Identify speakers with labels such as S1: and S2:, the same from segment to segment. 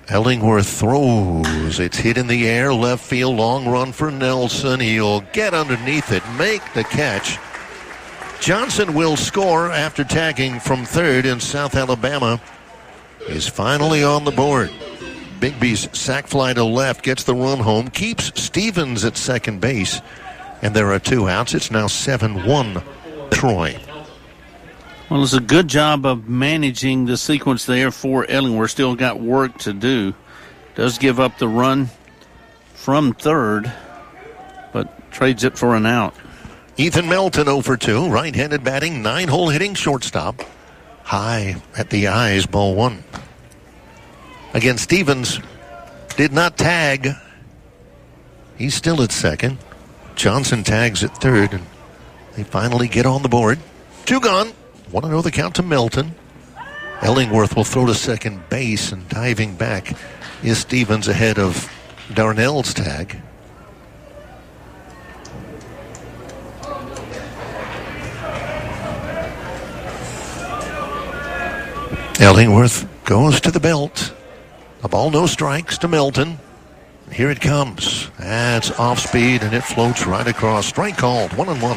S1: Ellingworth throws. It's hit in the air. Left field. Long run for Nelson. He'll get underneath it. Make the catch. Johnson will score after tagging from third, and South Alabama is finally on the board. Bigby's sac fly to left gets the run home. Keeps Stevens at second base. And there are 2 outs. It's now 7-1 Troy.
S2: Well, it's a good job of managing the sequence there for Ellingworth. Still got work to do. Does give up the run from third, but trades it for an out.
S1: Ethan Melton 0 for 2. Right-handed batting, 9-hole hitting shortstop. High at the eyes, ball 1. Again, Stevens did not tag. He's still at second. Johnson tags at third, and they finally get on the board. 2 gone. 1-0 the count to Melton. Ellingworth will throw to second base, and diving back is Stevens ahead of Darnell's tag. Ellingworth goes to the belt. A ball, no strikes to Melton. Here it comes. That's off speed, and it floats right across. Strike called. 1-1.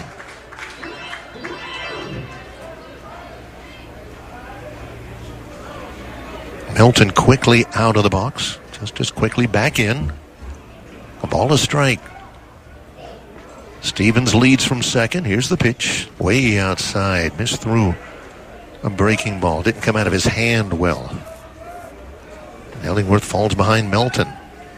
S1: Melton quickly out of the box. Just as quickly back in. A ball, a strike. Stevens leads from second. Here's the pitch. Way outside. Missed through a breaking ball. Didn't come out of his hand well. Ellingworth falls behind Melton.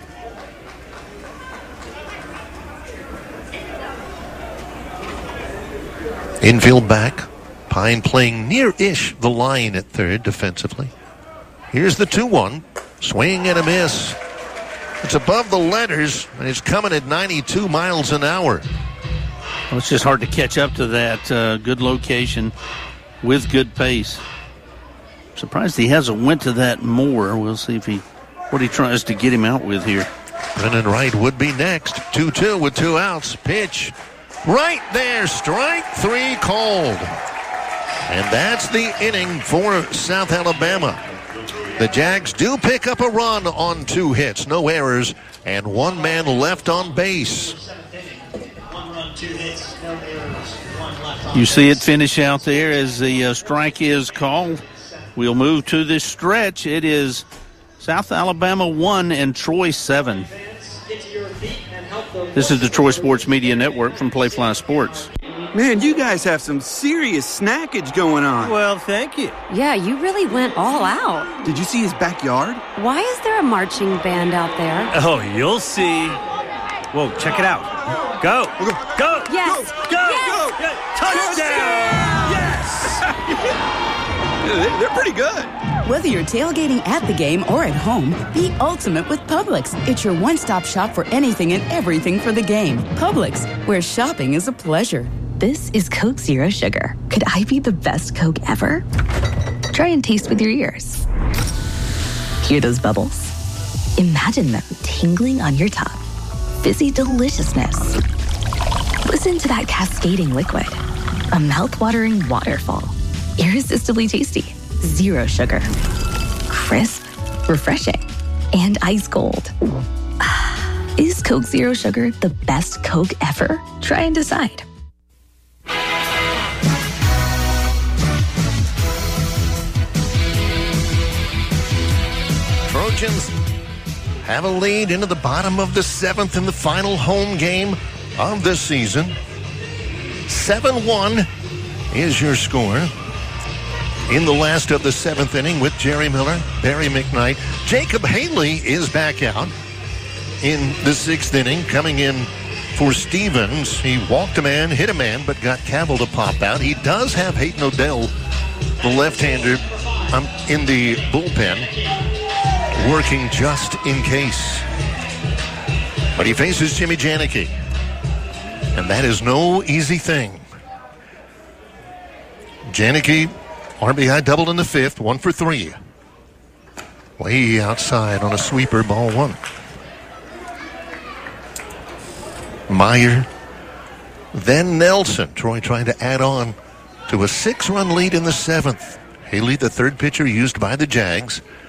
S1: Infield back. Pine playing near-ish the line at third defensively. Here's the 2-1. Swing and a miss. It's above the letters, and it's coming at 92 miles an hour.
S2: Well, it's just hard to catch up to that. Good location with good pace. Surprised he hasn't went to that more. We'll see what he tries to get him out with here.
S1: Brennan Wright would be next. 2-2 with 2 outs. Pitch. Right there. Strike 3 called. And that's the inning for South Alabama. The Jags do pick up a run on 2 hits. No errors. And 1 man left on base.
S2: You see it finish out there as the strike is called. We'll move to this stretch. It is South Alabama 1 and Troy 7. This is the Troy Sports Media Network from Playfly Sports.
S3: Man, you guys have some serious snackage going on.
S4: Well, thank you.
S5: Yeah, you really went all out.
S3: Did you see his backyard?
S5: Why is there a marching band out there?
S4: Oh, you'll see. Whoa, check it out. Go. Go.
S5: Yes.
S4: Go.
S5: Yes.
S4: Go. Touchdown.
S3: Yes. They're pretty good.
S6: Whether you're tailgating at the game or at home, be ultimate with Publix. It's your one-stop shop for anything and everything for the game. Publix, where shopping is a pleasure.
S7: This is Coke Zero Sugar. Could I be the best Coke ever? Try and taste with your ears. Hear those bubbles? Imagine them tingling on your tongue. Fizzy deliciousness. Listen to that cascading liquid. A mouth-watering waterfall. Irresistibly tasty. Zero sugar. Crisp, refreshing, and ice cold. Is Coke Zero Sugar the best Coke ever? Try and decide.
S1: Trojans have a lead into the bottom of the 7th in the final home game of the season. 7-1 is your score. In the last of the 7th inning with Jerry Miller, Barry McKnight. Jacob Haley is back out in the 6th inning, coming in for Stevens. He walked a man, hit a man, but got Cavill to pop out. He does have Hayden O'Dell, the left-hander, in the bullpen, working just in case. But he faces Jimmy Janicki, and that is no easy thing. Janicki, RBI doubled in the 5th, 1 for 3. Way outside on a sweeper, ball 1. Meyer, then Nelson. Troy trying to add on to a 6-run lead in the 7th. Haley, the third pitcher used by the Jags,